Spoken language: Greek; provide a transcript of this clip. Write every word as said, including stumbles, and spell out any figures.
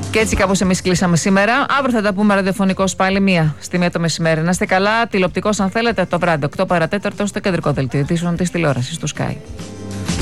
Και έτσι κάπως εμείς κλείσαμε σήμερα. Αύριο θα τα πούμε ραδιοφωνικώς πάλι μία στη μία το μεσημέρι. Να είστε καλά, τηλεοπτικός αν θέλετε το βράδυ, οκτώ παρατέταρτο στο κεντρικό δελτίο ειδήσεων της τηλεόρασης του Sky.